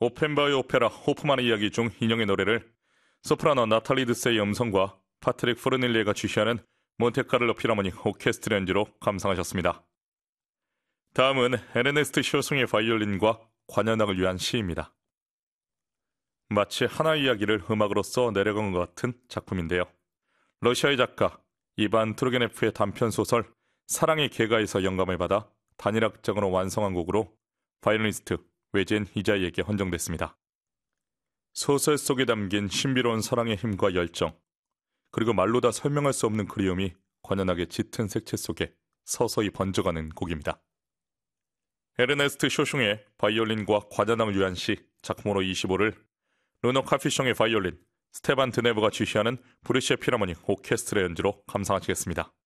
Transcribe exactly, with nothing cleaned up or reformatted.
오펜바의 오페라 호프만의 이야기 중 인형의 노래를 소프라노 나탈리 드세의 음성과 파트릭 포르닐리에가 주시하는 몬테카를로 필하모닉 오케스트라 연주로 감상하셨습니다. 다음은 에르네스트 쇼송의 바이올린과 관현악을 위한 시입니다. 마치 하나의 이야기를 음악으로 써 내려간 것 같은 작품인데요. 러시아의 작가 이반 투르게네프의 단편소설 사랑의 개가에서 영감을 받아 단일악장으로 완성한 곡으로 바이올리니스트 외젠 이자이에게 헌정됐습니다. 소설 속에 담긴 신비로운 사랑의 힘과 열정, 그리고 말로 다 설명할 수 없는 그리움이 관현악의 짙은 색채 속에 서서히 번져가는 곡입니다. 에르네스트 쇼숑의 바이올린과 관현악을 위한 시 작품으로 이십오를 르노 카피숑의 바이올린, 스테반 드네브가 주시하는 브르시에 필하모닉 오케스트라 연주로 감상하시겠습니다.